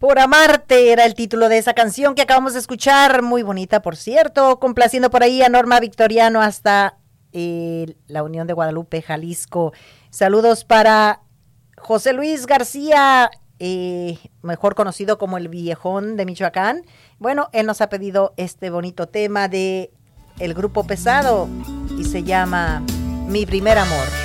Por amarte era el título de esa canción que acabamos de escuchar, muy bonita por cierto, complaciendo por ahí a Norma Victoriano hasta la Unión de Guadalupe, Jalisco. Saludos para José Luis García, mejor conocido como el Viejón de Michoacán. Bueno, él nos ha pedido este bonito tema de el Grupo Pesado y se llama Mi Primer Amor.